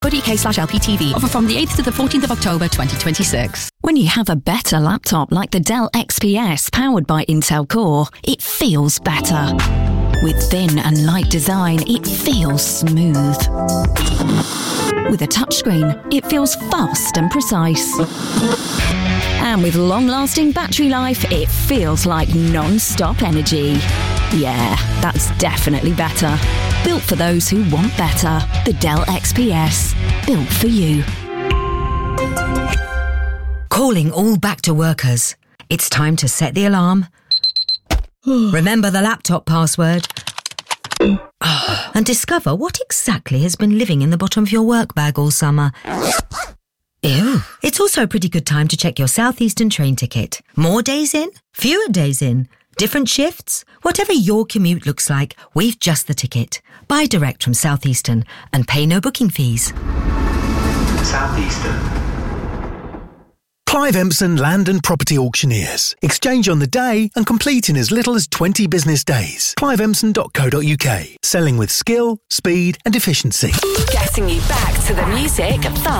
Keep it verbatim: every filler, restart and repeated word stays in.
UK slash L P T V. Offer from the eighth to the fourteenth of October twenty twenty-six. When you have a better laptop like the Dell X P S powered by Intel Core, it feels better. With thin and light design, it feels smooth. With a touchscreen, it feels fast and precise. And with long-lasting battery life, it feels like non-stop energy. Yeah, that's definitely better. Built for those who want better. The Dell X P S. Built for you. Calling all back to workers. It's time to set the alarm. Remember the laptop password. And discover what exactly has been living in the bottom of your work bag all summer. Ew. It's also a pretty good time to check your Southeastern train ticket. More days in? Fewer days in? Different shifts? Whatever your commute looks like, we've just the ticket. Buy direct from Southeastern and pay no booking fees. Southeastern. Clive Empson Land and Property Auctioneers. Exchange on the day and complete in as little as twenty business days. clive empson dot co dot uk. Selling with skill, speed and efficiency. Getting you back to the music, fun